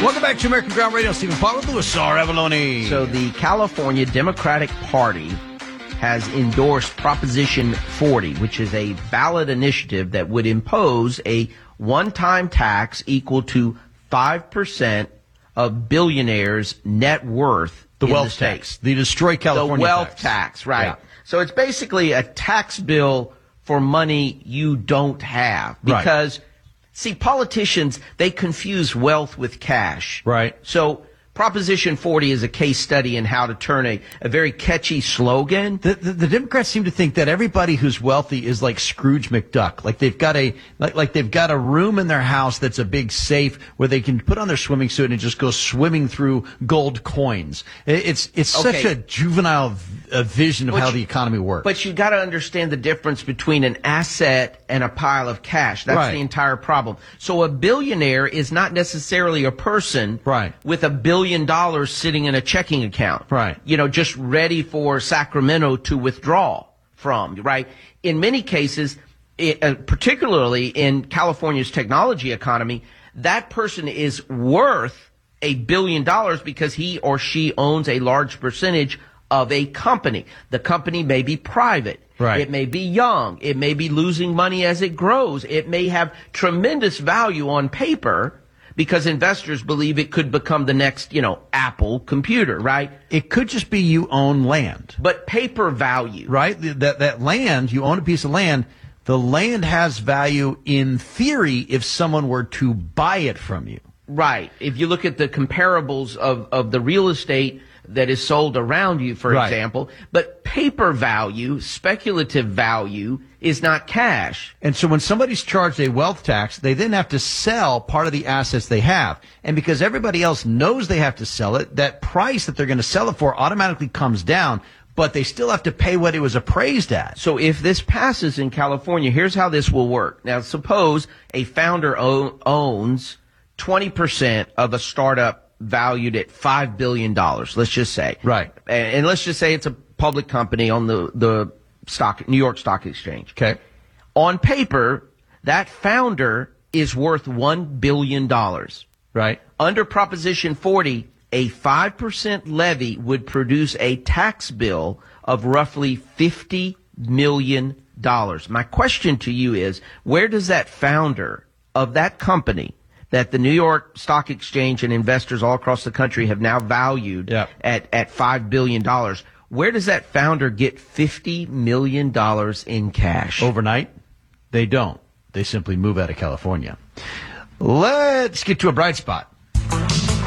Welcome back to American Ground Radio. Stephen Potter, Louis R. Avalone. So the California Democratic Party has endorsed Proposition 40, which is a ballot initiative that would impose a one-time tax equal to 5% of billionaires' net worth. The wealth tax. The Destroy California The wealth tax, right. Yeah. So it's basically a tax bill for money you don't have. Because, see, politicians, they confuse wealth with cash. Right. So Proposition 40 is a case study in how to turn a very catchy slogan. The Democrats seem to think that everybody who's wealthy is like Scrooge McDuck. Like they've got a room in their house that's a big safe where they can put on their swimming suit and just go swimming through gold coins. It's such a juvenile vision of how the economy works. But you got to understand the difference between an asset and a pile of cash. That's the entire problem. So a billionaire is not necessarily a person with $1 billion sitting in a checking account. Right. You know, just ready for Sacramento to withdraw from, right? In many cases, particularly in California's technology economy, that person is worth $1 billion because he or she owns a large percentage of a company. The company may be private. Right. It may be young. It may be losing money as it grows. It may have tremendous value on paper because investors believe it could become the next, Apple computer, right? It could just be you own land. But paper value. Right? That land, you own a piece of land. The land has value in theory if someone were to buy it from you. Right. If you look at the comparables of the real estate that is sold around you, for example. But paper value, speculative value, is not cash. And so when somebody's charged a wealth tax, they then have to sell part of the assets they have. And because everybody else knows they have to sell it, that price that they're going to sell it for automatically comes down, but they still have to pay what it was appraised at. So if this passes in California, here's how this will work. Now, suppose a founder owns 20% of a startup valued at $5 billion, let's just say. Right. And let's just say it's a public company on the New York Stock Exchange. Okay. On paper, that founder is worth $1 billion. Right. Under Proposition 40, a 5% levy would produce a tax bill of roughly $50 million. My question to you is, where does that founder of that company that the New York Stock Exchange and investors all across the country have now valued at $5 billion. Where does that founder get $50 million in cash? Overnight? They don't. They simply move out of California. Let's get to a bright spot.